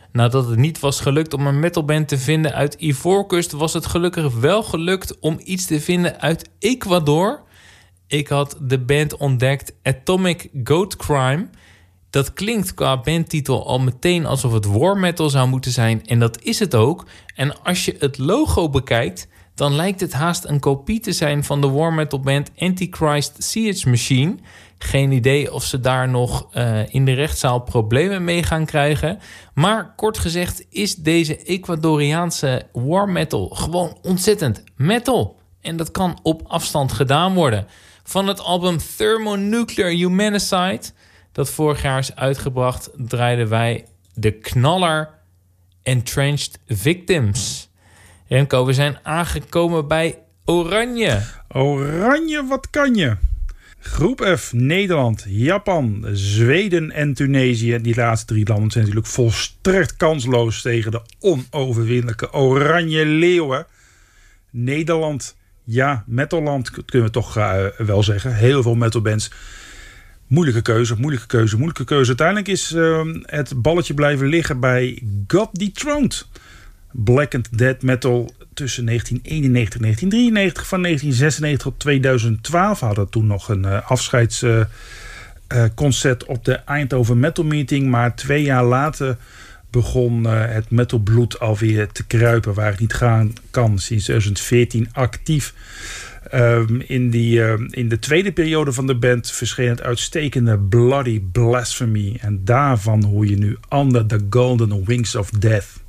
Nadat het niet was gelukt om een metalband te vinden uit Ivoorkust, was het gelukkig wel gelukt om iets te vinden uit Ecuador. Ik had de band ontdekt Atomic Goat Crime. Dat klinkt qua bandtitel al meteen alsof het war metal zou moeten zijn. En dat is het ook. En als je het logo bekijkt, dan lijkt het haast een kopie te zijn van de war metal band Antichrist Siege Machine. Geen idee of ze daar nog in de rechtszaal problemen mee gaan krijgen. Maar kort gezegd is deze Ecuadoriaanse war metal gewoon ontzettend metal. En dat kan op afstand gedaan worden. Van het album Thermonuclear Humanicide, dat vorig jaar is uitgebracht, draaiden wij de knaller Entrenched Victims. Remco, we zijn aangekomen bij Oranje. Oranje, wat kan je? Groep F, Nederland, Japan, Zweden en Tunesië. Die laatste 3 landen zijn natuurlijk volstrekt kansloos tegen de onoverwinnelijke Oranje Leeuwen. Nederland, ja, metalland, kunnen we toch wel zeggen. Heel veel metalbands. Moeilijke keuze. Uiteindelijk is het balletje blijven liggen bij God Dethroned. Black and Death Metal tussen 1991 en 1993. Van 1996 tot 2012 hadden toen nog een afscheidsconcert op de Eindhoven Metal Meeting. Maar 2 jaar later begon het metalbloed alweer te kruipen waar het niet gaan kan. Sinds 2014 actief. In de tweede periode van de band verscheen het uitstekende Bloody Blasphemy. En daarvan hoor je nu Under the Golden Wings of Death.